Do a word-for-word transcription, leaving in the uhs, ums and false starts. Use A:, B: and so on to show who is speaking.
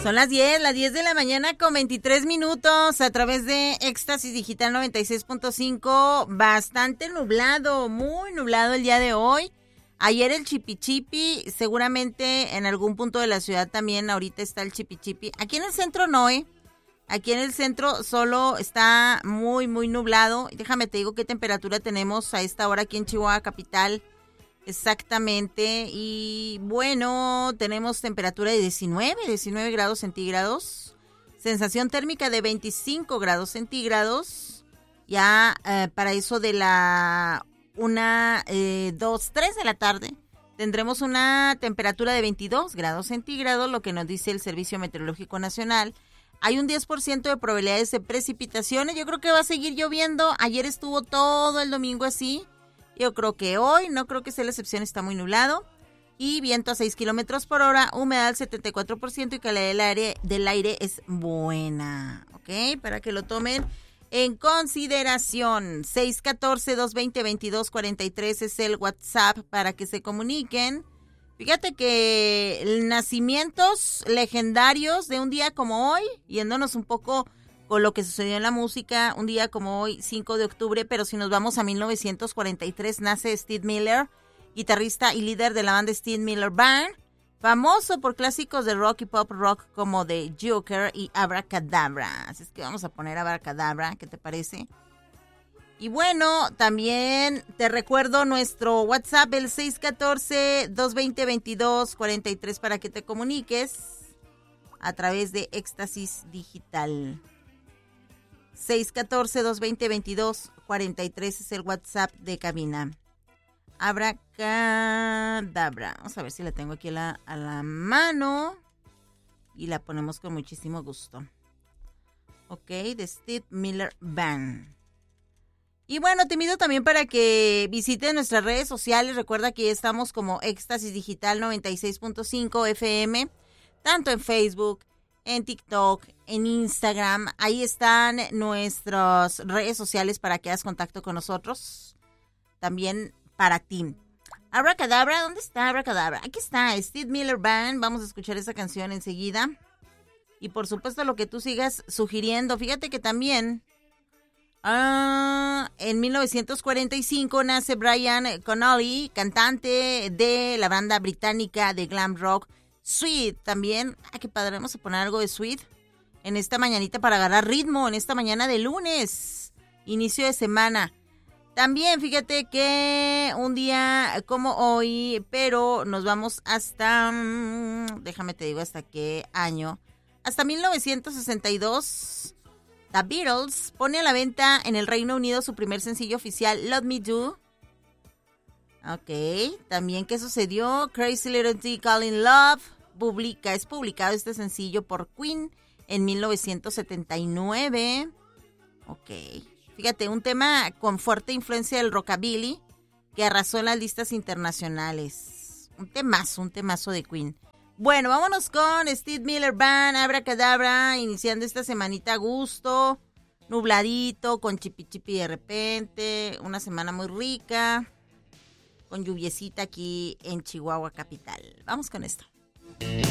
A: Son las diez, las diez de la mañana con veintitrés minutos a través de Éxtasis Digital noventa y seis punto cinco. Bastante nublado, muy nublado el día de hoy. Ayer el chipichipi, seguramente en algún punto de la ciudad también ahorita está el chipichipi. Aquí en el centro no, ¿eh? Aquí en el centro solo está muy, muy nublado. Déjame te digo qué temperatura tenemos a esta hora aquí en Chihuahua Capital. Exactamente, y bueno, tenemos temperatura de diecinueve, diecinueve grados centígrados, sensación térmica de veinticinco grados centígrados, ya eh, para eso de la una, eh, dos, tres de la tarde, tendremos una temperatura de veintidós grados centígrados, lo que nos dice el Servicio Meteorológico Nacional. Hay un diez por ciento de probabilidades de precipitaciones, yo creo que va a seguir lloviendo, ayer estuvo todo el domingo así. Yo creo que hoy, no creo que sea la excepción, está muy nublado. Y viento a seis kilómetros por hora, humedad al setenta y cuatro por ciento y calidad del aire, del aire es buena. ¿Ok? Para que lo tomen en consideración. seis uno cuatro, dos dos cero, dos dos cuatro tres es el WhatsApp para que se comuniquen. Fíjate que nacimientos legendarios de un día como hoy, yéndonos un poco con lo que sucedió en la música, un día como hoy, cinco de octubre, pero si nos vamos a mil novecientos cuarenta y tres, nace Steve Miller, guitarrista y líder de la banda Steve Miller Band, famoso por clásicos de rock y pop rock como The Joker y Abracadabra. Así es que vamos a poner Abracadabra, ¿qué te parece? Y bueno, también te recuerdo nuestro WhatsApp, el seis uno cuatro, dos dos cero, dos dos cuatro tres, para que te comuniques a través de Éxtasis Digital. seis uno cuatro, dos dos cero, dos dos cuatro tres es el WhatsApp de cabina. Abracadabra. Vamos a ver si la tengo aquí a la, a la mano. Y la ponemos con muchísimo gusto. Ok, de Steve Miller Band. Y bueno, te invito también para que visites nuestras redes sociales. Recuerda que estamos como Éxtasis Digital noventa y seis punto cinco F M. Tanto en Facebook, en TikTok, en Instagram. Ahí están nuestras redes sociales para que hagas contacto con nosotros. También para ti. Abracadabra, ¿dónde está Abracadabra? Aquí está, Steve Miller Band. Vamos a escuchar esa canción enseguida. Y por supuesto lo que tú sigas sugiriendo. Fíjate que también uh, en mil novecientos cuarenta y cinco nace Brian Connolly, cantante de la banda británica de glam rock Sweet. También, ah, qué padre, vamos a poner algo de Sweet en esta mañanita para agarrar ritmo, en esta mañana de lunes, inicio de semana. También fíjate que un día como hoy, pero nos vamos hasta, déjame te digo hasta qué año, hasta mil novecientos sesenta y dos, The Beatles pone a la venta en el Reino Unido su primer sencillo oficial, Love Me Do. Ok, también ¿qué sucedió? Crazy Little Thing Called Love. Publica, es publicado este sencillo por Queen en mil novecientos setenta y nueve. Ok, fíjate, un tema con fuerte influencia del rockabilly que arrasó en las listas internacionales. Un temazo, un temazo de Queen. Bueno, vámonos con Steve Miller Band, Abracadabra, iniciando esta semanita a gusto, nubladito, con chipi chipi de repente, una semana muy rica, con lluviecita aquí en Chihuahua Capital. Vamos con esto.